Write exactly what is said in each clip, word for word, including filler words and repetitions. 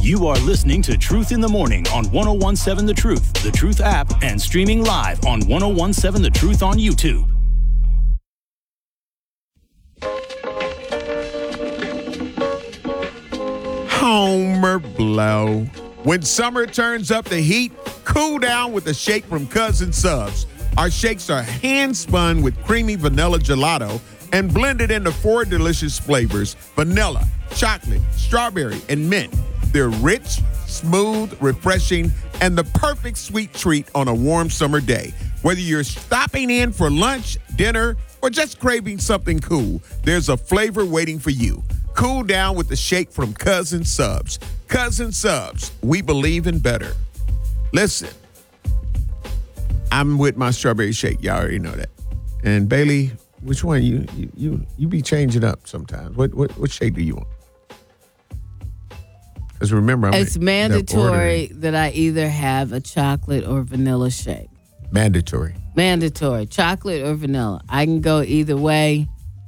You are listening to Truth in the Morning on one oh one seven The Truth, The Truth app, and streaming live on one oh one seven The Truth on YouTube. Homer blow. When summer turns up the heat, cool down with a shake from Cousin Subs. Our shakes are hand-spun with creamy vanilla gelato and blended into four delicious flavors: vanilla, chocolate, strawberry, and mint. They're rich, smooth, refreshing, and the perfect sweet treat on a warm summer day. Whether you're stopping in for lunch, dinner, or just craving something cool, there's a flavor waiting for you. Cool down with the shake from Cousin Subs. Cousin Subs, we believe in better. Listen, I'm with my strawberry shake. Y'all already know that. And Bailey, which one? You you you, you be changing up sometimes. What what what shake do you want? Because remember, I'm it's mandatory that I either have a chocolate or vanilla shake. Mandatory. Mandatory. Chocolate or vanilla. I can go either way,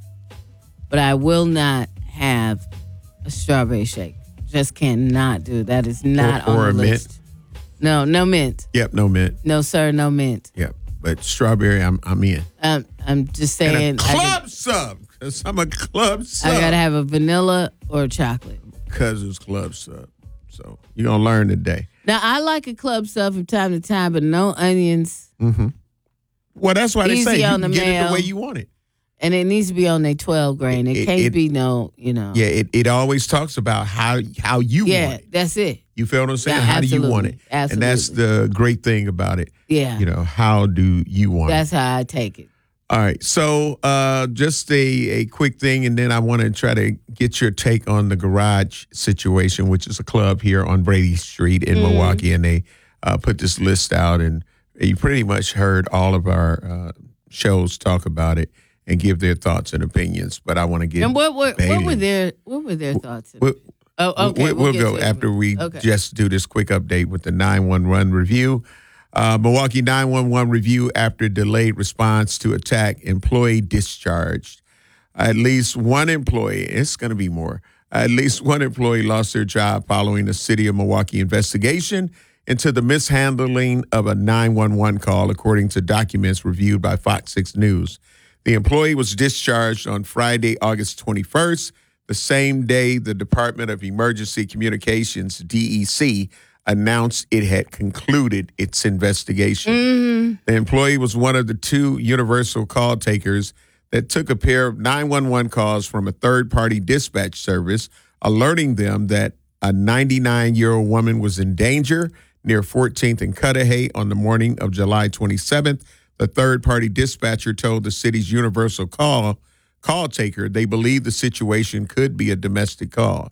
but I will not have a strawberry shake. Just cannot do. That is not or, on or the a list. Mint. No, no mint. Yep, no mint. No, sir, no mint. Yep, but strawberry, I'm I'm in. Um, I'm just saying. And a club I could, sub, because I'm a club sub. I gotta have a vanilla or chocolate. Cousin's club sub. So you're gonna learn today. Now I like a club sub from time to time, but no onions. Mm-hmm. Well, that's why they Easy say you on can the get mail. it the way you want it. And it needs to be on a twelve grain. It, It- can't it- be no, you know. Yeah, it, it always talks about how how you Yeah, want it. that's it. You feel what I'm saying? Yeah, how do you want it? absolutely. And that's the great thing about it. Yeah. You know, how do you want That's it? how I take it. All right. So uh, just a, a quick thing, and then I want to try to get your take on the Garage situation, which is a club here on Brady Street in Mm-hmm. Milwaukee. And they uh, put this list out, and you pretty much heard all of our uh, shows talk about it and give their thoughts and opinions. But I want to get And what were what Bailey. were their what were their thoughts? We'll, oh, okay. we'll, we'll we'll get go to it. after we Okay. just do this quick update with the nine one one review. Uh, Milwaukee nine one one review after delayed response to attack, employee discharged. At least one employee, it's going to be more, at least one employee lost their job following a City of Milwaukee investigation into the mishandling of a nine one one call, according to documents reviewed by Fox six News. The employee was discharged on Friday, August twenty-first, the same day the Department of Emergency Communications, D E C, announced it had concluded its investigation. Mm-hmm. The employee was one of the two universal call takers that took a pair of nine one one calls from a third-party dispatch service, alerting them that a ninety-nine-year-old woman was in danger near fourteenth and Cudahy on the morning of July twenty-seventh. The third-party dispatcher told the city's universal call call taker they believed the situation could be a domestic call.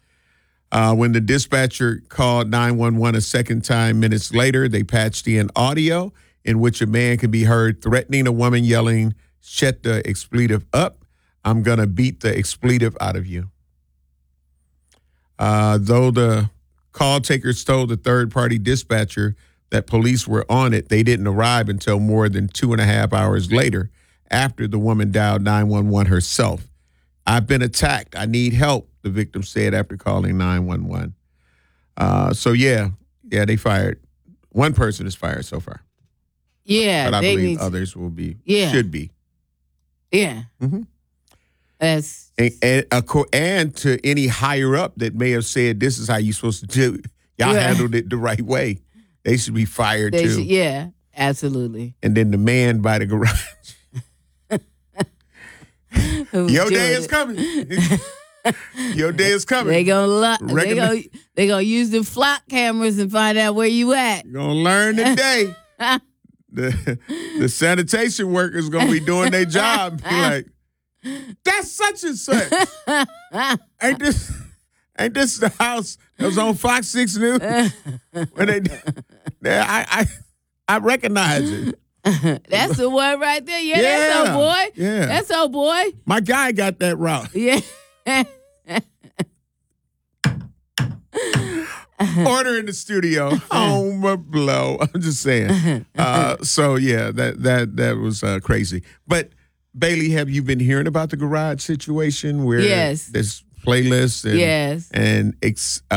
Uh, when the dispatcher called nine one one a second time minutes later, they patched in audio in which a man could be heard threatening a woman, yelling, "Shut the expletive up. I'm going to beat the expletive out of you." Uh, though the call takers told the third-party dispatcher that police were on it, they didn't arrive until more than two and a half hours later after the woman dialed nine one one herself. "I've been attacked. I need help," the victim said after calling nine one one. Uh, so, yeah, yeah, they fired. One person is fired so far. Yeah, But I they believe need to- others will be, Yeah. should be. Yeah. Mm-hmm. That's And, and, acco- and to any higher up that may have said, this is how you're supposed to do it, y'all Yeah. handled it the right way, they should be fired they too. should, yeah, absolutely. And then the man by the garage, Who's your day doing is it. coming. Your day is coming. They gonna lo- they Recommend- gonna they gonna use the flock cameras and find out where you at. You're going to learn today. the, the sanitation workers going to be doing their job. Be like, that's such and such. ain't this ain't this the house that was on Fox six News? when they, they I, I I recognize it. That's the one right there. Yeah, that's Yeah, old boy. yeah. That's old boy. My guy got that route. Yeah. Order in the studio. Homer blow. I'm just saying. Uh, so yeah, that that that was uh, crazy. But Bailey, have you been hearing about the garage situation where Yes. there's playlists and Yes. and ex, uh,